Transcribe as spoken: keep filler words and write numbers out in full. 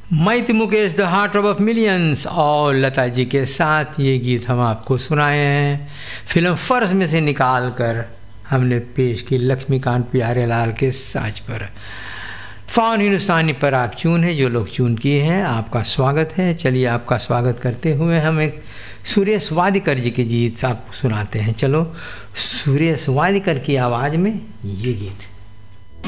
मैं थी Mukesh the heart of millions और लता जी के साथ ये गीत हम आपको सुनाए हैं फिल्म फर्ज में से निकाल कर हमने पेश की लक्ष्मीकांत प्यारे लाल के साज पर। फ़ौन हिंदुस्तानी पर आप चून है, जो लोग चून किए हैं आपका स्वागत है। चलिए आपका स्वागत करते हुए हम एक सुरेश वाडकर जी के गीत आपको सुनाते हैं। चलो सुरेश वाडकर की आवाज़ में ये गीत।